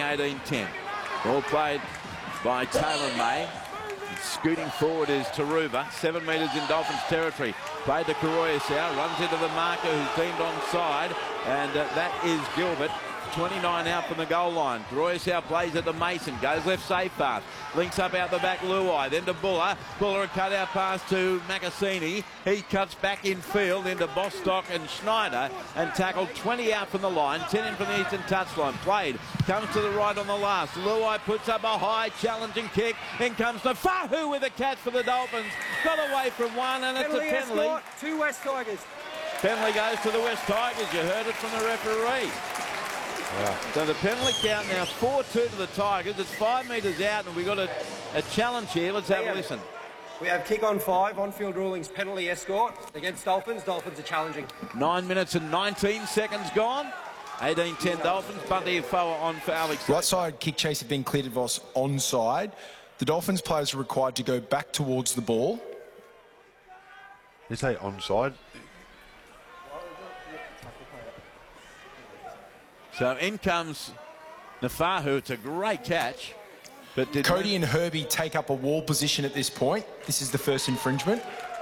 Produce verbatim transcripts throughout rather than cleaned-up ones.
eighteen ten. Ball played by Taylor May. Scooting forward is Taruva, seven metres in Dolphins territory. Played to Karoyasau, runs into the marker who's deemed onside, and uh, that is Gilbert. twenty-nine out from the goal line. Karoyasau plays at the Mason, goes left safe path, links up out the back Luai, then to Buller. Buller a cut out pass to Macassini. He cuts back in field into Bostock and Schneider and tackled twenty out from the line, ten in from the eastern touchline. Played, comes to the right on the last. Luai puts up a high challenging kick. In comes Nafahu with a catch for the Dolphins. Got away from one and it's penalty a penalty. Two West Tigers. Penalty goes to the West Tigers. You heard it from the referee. Yeah. So the penalty count now four two to the Tigers. It's five metres out and we've got a, a challenge here. Let's have a listen. We have kick on five, on-field rulings, penalty escort against Dolphins. Dolphins are challenging. Nine minutes and nineteen seconds gone. eighteen ten Dolphins. Bunty Foa on for Alex. Right side kick chase have been cleared of us onside. The Dolphins players are required to go back towards the ball. You say onside? So in comes Nafahu. It's a great catch. But did Cody and Herbie take up a wall position at this point. This is the first infringement.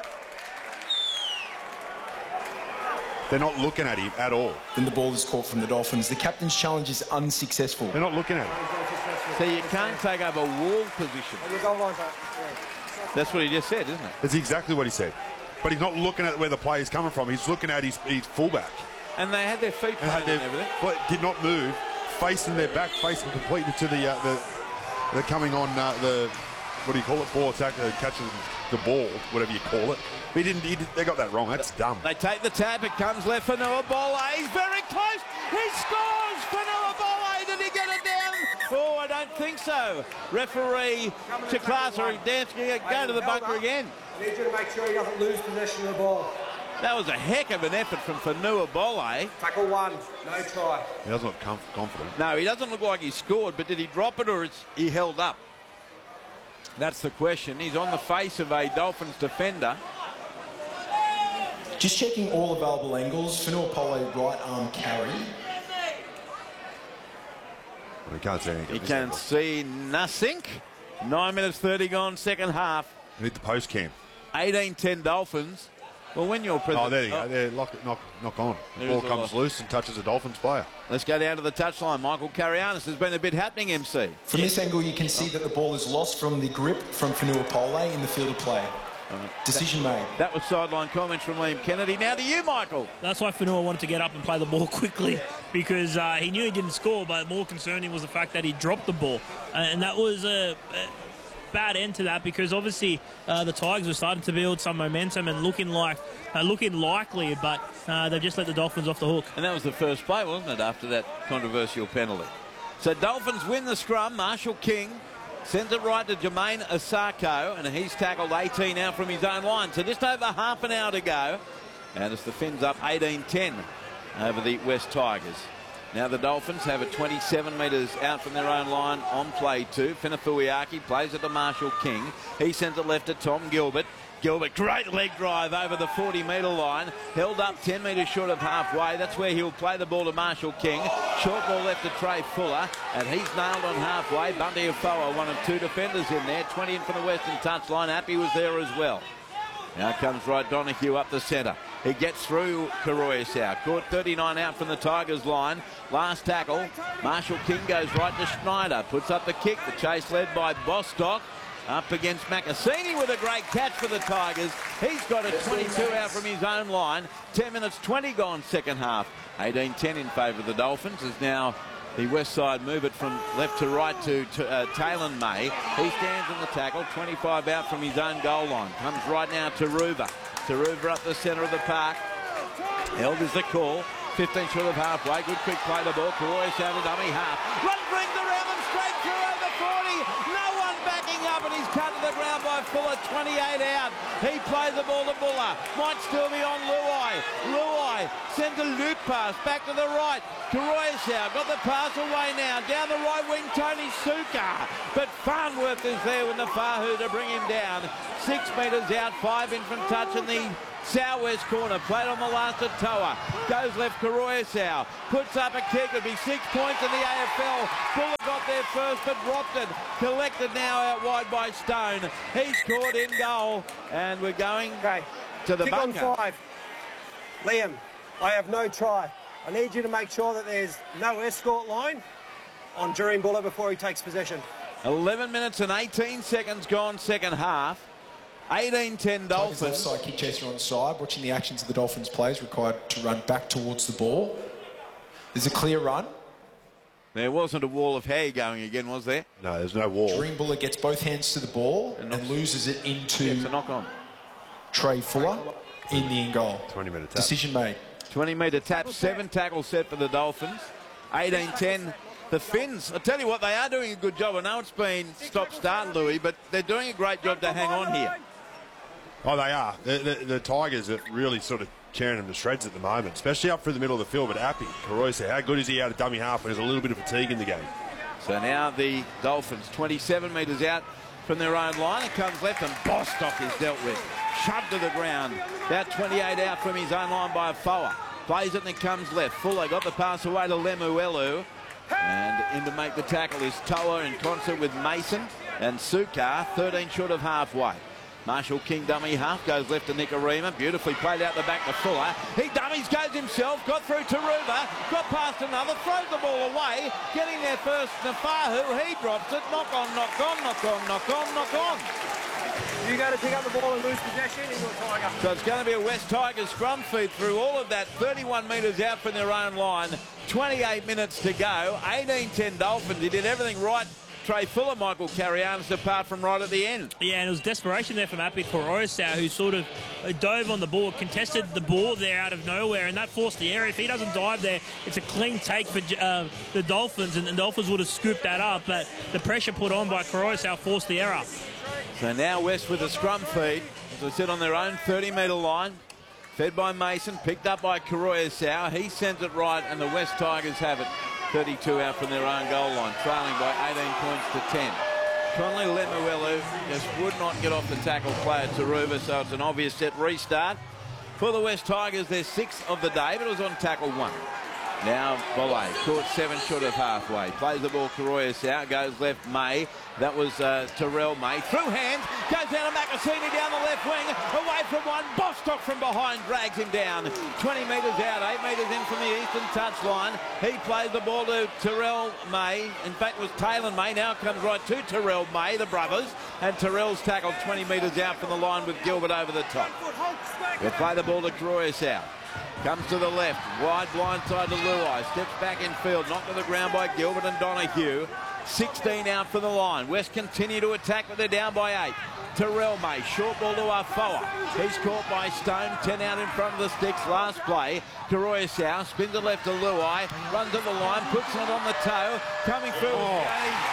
They're not looking at him at all. Then the ball is caught from the Dolphins. The captain's challenge is unsuccessful. They're not looking at him. So you can't take up a wall position. That's what he just said, isn't it? That's exactly what he said. But he's not looking at where the player's coming from. He's looking at his, his fullback. And they had their feet and, had their, and everything. But did not move, facing their back, facing completely to the uh, the. They're coming on uh, the what do you call it? Ball attack, uh, catching the ball, whatever you call it. But he didn't. He did, they got that wrong. That's dumb. They take the tap. It comes left for Nuabole. He's very close. He scores for Nuabole. Did he get it down? Oh, I don't think so. Referee Chiclasa dancing. Go to the bunker again. I need you to make sure he doesn't lose possession of the ball. That was a heck of an effort from Fanua Bole. Tackle one, no try. He doesn't look confident. No, he doesn't look like he scored, but did he drop it or is he held up? That's the question. He's on the face of a Dolphins defender. Just checking all available angles. Fanua Pole right arm carry. Well, he can't see anything. He can see nothing. Nine minutes thirty gone, second half. You need the post cam. eighteen ten Dolphins. Well, when you're president... Oh, there you go. There, lock, knock, knock on. The ball comes loose and touches a Dolphins player. Let's go down to the touchline. Michael Carianis, has been a bit happening, M C. From this angle, you can see that the ball is lost from the grip from Fanua Pole in the field of play. Decision made. That was sideline comments from Liam Kennedy. Now to you, Michael. That's why Fanua wanted to get up and play the ball quickly, because uh, he knew he didn't score, but more concerning was the fact that he dropped the ball. Uh, and that was a... a bad end to that, because obviously uh, the Tigers were starting to build some momentum and looking like uh, looking likely, but uh, they've just let the Dolphins off the hook. And that was the first play, wasn't it, after that controversial penalty? So Dolphins win the scrum. Marshall King sends it right to Jermaine Asako, and he's tackled eighteen out from his own line. So just over half an hour to go, and it's the Finns up eighteen ten over the West Tigers. Now the Dolphins have it twenty-seven metres out from their own line on play two. Finafuiaki plays it to Marshall King. He sends it left to Tom Gilbert. Gilbert, great leg drive over the forty metre line. Held up ten metres short of halfway. That's where he'll play the ball to Marshall King. Short ball left to Trey Fuller. And he's nailed on halfway. Bunty Afoa, one of two defenders in there. twenty in from the western touchline. Happy was there as well. Now comes Wright Donahue up the centre. He gets through Karoyasau. Caught thirty-nine out from the Tigers line. Last tackle. Marshall King goes right to Schneider. Puts up the kick. The chase led by Bostock. Up against Macassini with a great catch for the Tigers. He's got a twenty-two out from his own line. ten minutes twenty gone second half. eighteen ten in favour of the Dolphins. As now the west side move it from left to right to, to uh, Taylor May. He stands in the tackle. twenty-five out from his own goal line. Comes right now to Ruva. Taruva up the centre of the park. Held is the call. fifteen short of halfway. Good quick play the ball. Karoyasau dummy half. Run brings around them straight through over forty. No one backing up, and he's cut to the the ground by Fuller, twenty-eight out. He plays the ball to Buller. Might still be on Luai. Luai sends a loop pass back to the right. Karoyasau got the pass away now. Down the right wing, Tony Suka. But Farnworth is there with Nafahu to bring him down. Six metres out, five in from touch in the southwest corner. Played on the last at Toa. Goes left, Karoyasau. Puts up a kick. It'll be six points in the A F L. Fuller got there first, but dropped it. Collected now out wide by Stone. He's caught in goal. And we're going Okay. to the Kick on bunker. five. Liam, I have no try. I need you to make sure that there's no escort line on Jurien Buller before he takes possession. eleven minutes and eighteen seconds gone second half. eighteen ten Tigers Dolphins. left side kick chaser on side. Watching the actions of the Dolphins players, required to run back towards the ball. There's a clear run. There wasn't a wall of hair going again, was there? No, there's no wall. Jurien Buller gets both hands to the ball And and, knocks- loses it into It's a knock on. Trey Fuller in the in goal. twenty minute tap. Decision made. twenty metre tap, seven tackles set for the Dolphins. eighteen ten. The Finns, I tell you what, they are doing a good job. I know it's been stop-start, Louis, but they're doing a great job to hang on here. Oh, they are. The, the, the Tigers are really sort of tearing them to shreds at the moment, especially up through the middle of the field. But Appy, Karoyasau, how good is he out of dummy half when there's a little bit of fatigue in the game? So now the Dolphins, twenty-seven metres out from their own line. It comes left and Bostock is dealt with. Shoved to the ground. About twenty-eight out from his own line by Foa. Plays it and it comes left. Fuller got the pass away to Lemuelu. And in to make the tackle is Toa in concert with Mason and Suka, thirteen short of halfway. Marshall King dummy half, goes left to Nicarima, beautifully played out the back to Fuller. He dummies, goes himself, got through to Ruba, got past another, throws the ball away, getting there first Nafahu, he drops it, knock on, knock on, knock on, knock on, knock on. You go to pick up the ball and lose possession, and you're a Tiger. So it's going to be a West Tigers scrum feed through all of that, thirty-one metres out from their own line, twenty-eight minutes to go, eighteen ten Dolphins. He did everything right, Trey Fuller, Michael Carrianis, apart from right at the end. Yeah, and it was desperation there from Appy Karoyasau, who sort of uh, dove on the ball, contested the ball there out of nowhere, and that forced the error. If he doesn't dive there, it's a clean take for uh, the Dolphins, and the Dolphins would have scooped that up, but the pressure put on by Karoyasau forced the error. So now West with a scrum feed, as I said, on their own thirty metre line. Fed by Mason, picked up by Karoyasau. He sends it right, and the West Tigers have it. thirty-two out from their own goal line, trailing by eighteen points to ten. Conley Lemuelu just would not get off the tackle player Taruba, so it's an obvious set restart. For the West Tigers, they're sixth of the day, but it was on tackle one. Now Bolle, caught seven short of halfway. Plays the ball, Karoyasau, goes left, May. That was uh, Terrell May. Through hands, goes down to Makasini down the left wing. Away from one, Bostock from behind drags him down. twenty metres out, eight metres in from the eastern touchline. He plays the ball to Terrell May. In fact, it was Taylor May. Now it comes right to Terrell May, the brothers. And Terrell's tackled twenty metres out from the line with Gilbert over the top. We'll play the ball to Karoyasau. Comes to the left, wide blind side to Luai, steps back in field, knocked to the ground by Gilbert and Donahue. sixteen out for the line. West continue to attack, but they're down by eight. Terrell May, short ball to Afoa. He's caught by Stone, ten out in front of the sticks. Last play, Karoyasau spins it left to Luai, runs to the line, puts it on the toe, coming through. Oh.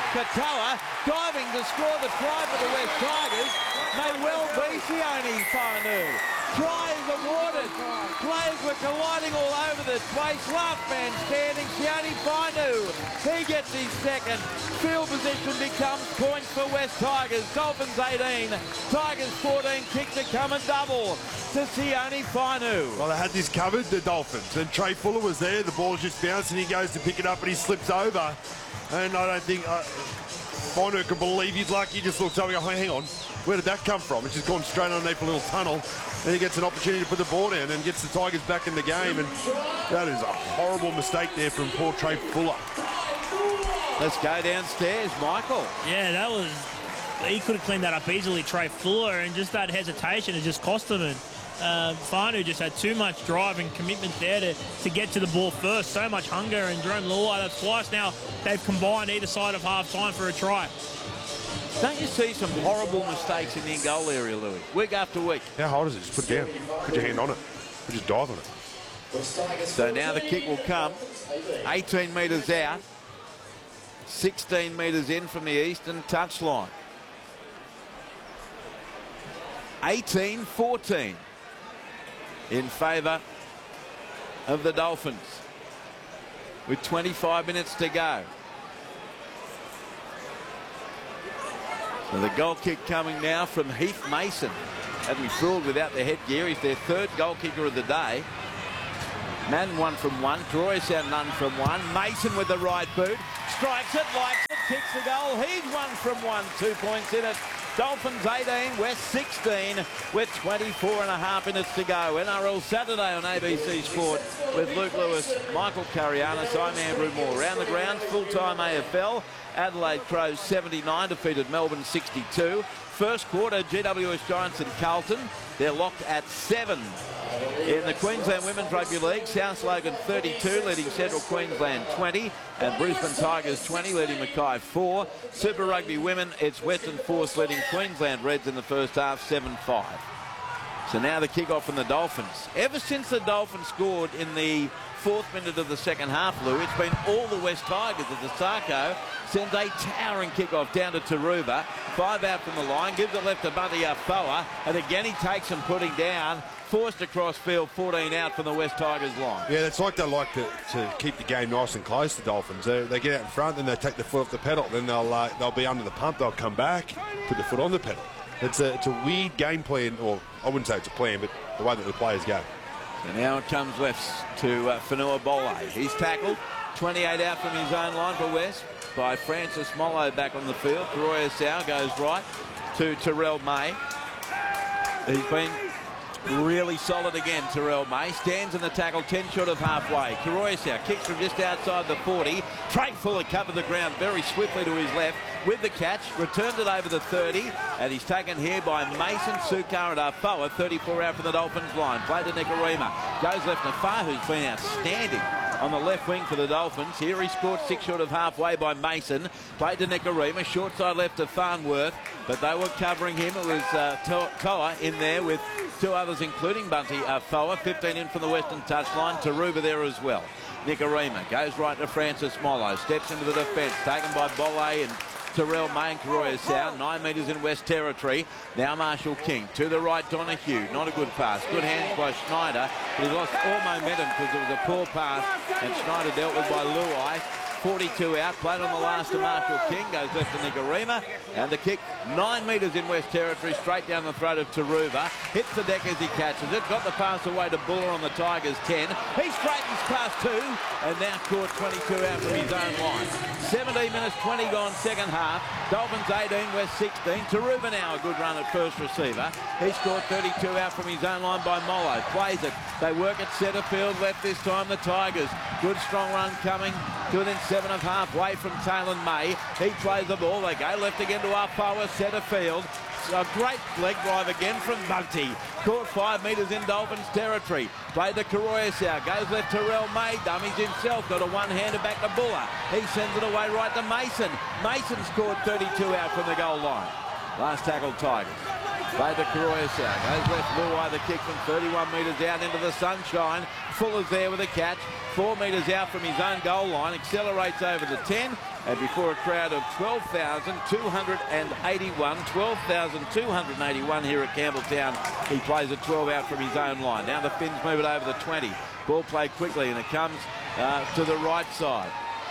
Katoa diving to score the try for the West Tigers. May well be Sione Fainu. Try is awarded. Players were colliding all over the place. Last man standing, Sione Fainu. He gets his second. Field position becomes points for West Tigers. Dolphins eighteen, Tigers fourteen. Kick to come and double to Sione Fainu. Well, they had this covered, the Dolphins, and Trey Fuller was there. The ball's just bounced, and he goes to pick it up, and he slips over. And I don't think uh, Fainu can believe he's lucky. He just looks over and goes, hang on, where did that come from? It's just gone straight underneath a little tunnel. And he gets an opportunity to put the ball down and gets the Tigers back in the game. And that is a horrible mistake there from poor Trey Fuller. Let's go downstairs, Michael. Yeah, that was... He could have cleaned that up easily, Trey Fuller, and just that hesitation has just cost him. And uh, Fainu just had too much drive and commitment there to, to get to the ball first. So much hunger, and Jerome Luai, that's twice now they've combined either side of half-time for a try. Don't you see some horrible mistakes in the in-goal area, Louis? Week after week. How hard is it? Just put it down. Put your hand on it. Or just dive on it. So now the kick will come. eighteen metres out. sixteen metres in from the eastern touchline. eighteen fourteen in favour of the Dolphins with twenty-five minutes to go. So the goal kick coming now from Heath Mason. Hadn't be fooled without the headgear. He's their third goal kicker of the day. Madden one from one. Croatia none from one. Mason with the right boot. Strikes it, likes it, kicks the goal. He's one from one. Two points in it. Dolphins eighteen, West sixteen with twenty-four and a half minutes to go. N R L Saturday on A B C Sport with Luke Lewis, Michael Carianis, I'm Andrew Moore. Round the grounds, full-time A F L. Adelaide Crows seventy-nine defeated Melbourne sixty-two. First quarter, G W S Giants and Carlton. They're locked at seven. In the Queensland Women's Rugby League, South Logan thirty-two, leading Central Queensland twenty, and Brisbane Tigers twenty, leading Mackay four. Super Rugby Women, it's Western Force leading Queensland Reds in the first half, seven five. So now the kick-off from the Dolphins. Ever since the Dolphins scored in the fourth minute of the second half, Lou, it's been all the West Tigers as Asako sends a towering kick-off down to Taruva. Five out from the line, gives it left to Bunty Afoa, and again he takes him putting down. Forced across field, fourteen out from the West Tigers line. Yeah, it's like they like to, to keep the game nice and close, the Dolphins. They, they get out in front, then they take the foot off the pedal, then they'll uh, they'll be under the pump, they'll come back, put the foot on the pedal. It's a, it's a weird game plan, or I wouldn't say it's a plan, but the way that the players go. So now it comes left to uh, Fanua Bole. He's tackled, twenty-eight out from his own line for West by Francis Mollo back on the field. Karoya Sau goes right to Terrell May. He's been really solid again, Terrell May. Stands in the tackle, ten short of halfway. Karoya kicks from just outside the forty. Trade Fuller covered the ground very swiftly to his left with the catch. Returns it over the thirty, and he's taken here by Mason, Sukar and Afoa. thirty-four out from the Dolphins line. Played to Nicarima. Goes left to Far, who's been outstanding on the left wing for the Dolphins. Here he scored six short of halfway by Mason. Played to Nicarima. Short side left to Farnworth, but they were covering him. It was uh, Toa in there with two others, including Bunty Afoa. fifteen in from the western touchline. Taruva there as well. Nicarima goes right to Francis Mollo. Steps into the defence. Taken by Bole and Terrell May and Karoya Sau. Nine metres in West Territory. Now Marshall King to the right, Donahue. Not a good pass. Good hands by Schneider, but he lost all momentum because it was a poor pass, and Schneider dealt with by Luai. forty-two out, played on the last to Marshall King, goes left to Nicarima, and the kick nine metres in West Territory, straight down the throat of Taruva, hits the deck as he catches it, got the pass away to Buller on the Tigers ten, he straightens past two, and now caught twenty-two out from his own line. seventeen minutes, twenty gone, second half, Dolphins eighteen, West sixteen, Taruva now a good run at first receiver, he scored thirty-two out from his own line by Mollo, plays it, they work at centre field, left this time the Tigers, good strong run coming to within seven of halfway from Taylor May. He plays the ball. They go left again to Afoa, centre field. A great leg drive again from Bunty. Caught five metres in Dolphins territory. Played to Karoya Sau. Goes left to Terrell May. Dummies himself. Got a one-hander back to Buller. He sends it away right to Mason. Mason scored thirty-two out from the goal line. Last tackle Tigers. Played to Karoya Sau. Goes left Luai, the kick from thirty-one metres out into the sunshine. Fuller's there with a catch. Four metres out from his own goal line. Accelerates over the ten. And before a crowd of twelve thousand two hundred eighty-one, twelve thousand two hundred eighty-one here at Campbelltown, he plays a twelve out from his own line. Now the Finns move it over the twenty. Ball played quickly, and it comes uh, to the right side.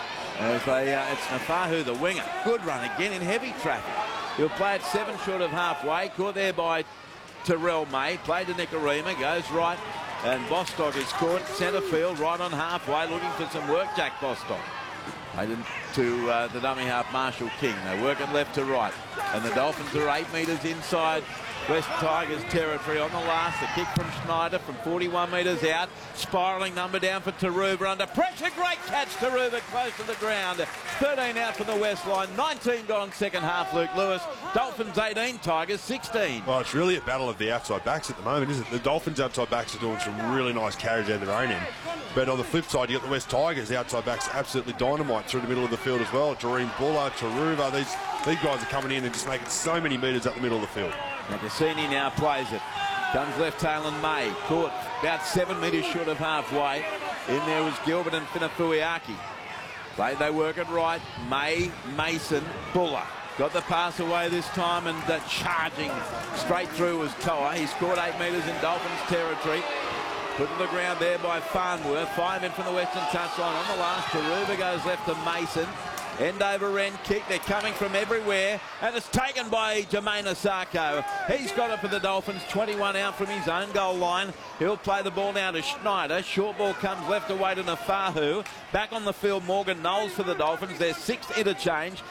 As they, uh, it's Nafahu, the winger. Good run again in heavy traffic. He'll play it seven short of halfway. Caught there by Terrell May. Played to Nicarima. Goes right. And Bostock is caught centre field right on halfway, looking for some work, Jack Bostock. Played to uh, the dummy half, Marshall King. They work it left to right. And the Dolphins are eight metres inside West Tigers territory on the last. The kick from Schneider from forty-one metres out. Spiralling number down for Taruva under pressure. Great catch, Taruva close to the ground. thirteen out from the west line. nineteen gone second half, Luke Lewis. Dolphins eighteen, Tigers sixteen. Well, it's really a battle of the outside backs at the moment, isn't it? The Dolphins outside backs are doing some really nice carries out of their own end. But on the flip side, you got the West Tigers outside backs absolutely dynamite through the middle of the field as well. Jareen Buller, Taruva, these, these guys are coming in and just making so many metres up the middle of the field. Now Cassini now plays it. Comes left Taylor May. Caught about seven metres short of halfway. In there was Gilbert and Finafuiaki. They, they work it right. May, Mason, Buller. Got the pass away this time, and uh, charging straight through was Toa. He scored eight metres in Dolphins territory. Put to the ground there by Farnworth. Five in from the western touchline. On the last, Taruba goes left to Mason. End over end kick. They're coming from everywhere, and it's taken by Jermaine Asako. He's got it for the Dolphins. twenty-one out from his own goal line. He'll play the ball now to Schneider. Short ball comes left away to Nafahu. Back on the field, Morgan Knowles for the Dolphins. Their sixth interchange.